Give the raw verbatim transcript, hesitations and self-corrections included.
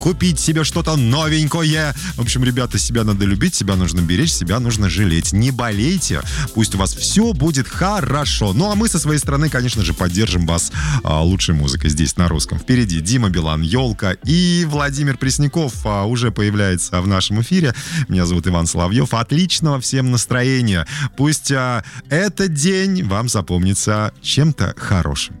купить себе что-то новенькое. В общем, ребята, себя надо любить, себя нужно беречь, себя нужно жалеть. Не болейте, пусть у вас все будет хорошо. Ну, а мы со своей стороны, конечно же, поддержим вас а, лучшей музыкой здесь, на русском. Впереди Дима Билан, «Елка», и Владимир Пресняков а, уже появляется в нашем эфире. Меня зовут Иван Соловьев. Отличного всем настроения. Пусть а, этот день вам запомнится чем-то хорошим.